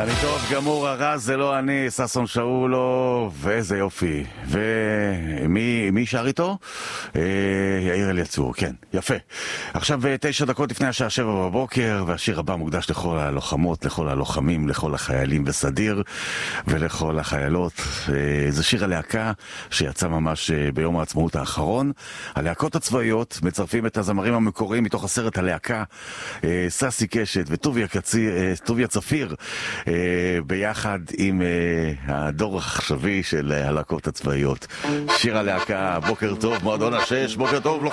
אני טוב גמור, הרז זה לא אני, ששון שאולו, ואיזה יופי. ומי שר איתו? יאיר אליצור, כן, יפה. עכשיו 9 דקות לפני השעה 7 בבוקר, והשיר הבא מוקדש לכל הלוחמות, לכל הלוחמים, לכל החיילים בסדיר, ולכל החיילות. זה שיר הלהקה שיצא ממש ביום העצמאות האחרון. הלהקות הצבאיות מצרפים את הזמרים המקוריים מתוך הסרט הלהקה, ססי קשת וטוביה צפיר, ביחד עם הדור העכשווי של הלהקות הצבאיות. שיר הלהקה, בוקר טוב, מועדון השש, בוקר טוב.